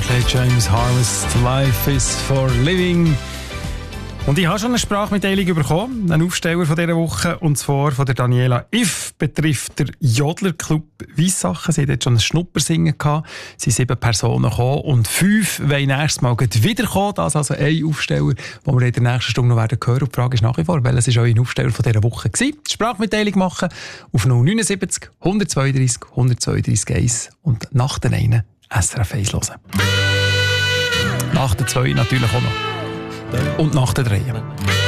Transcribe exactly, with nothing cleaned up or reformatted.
James Harvest, Life is for Living. Und ich habe schon eine Sprachmitteilung bekommen, einen Aufsteller von dieser Woche, und zwar von der Daniela If, betrifft der Jodlerclub Weissachen. Sie hat jetzt schon ein Schnuppersingen gehabt, es sind sieben Personen gekommen und fünf wollen nächstes Mal wiederkommen. Das ist also ein Aufsteller, den wir in der nächsten Stunde noch hören werden. Die Frage ist nach wie vor, welches war euer Aufsteller von dieser Woche gewesen? Die Sprachmitteilung machen auf null neun sieben null eins zwei drei eins eins zwei drei eins und nach den einen S R F eins hören. Nach den zwei natürlich auch noch. Und nach den drei.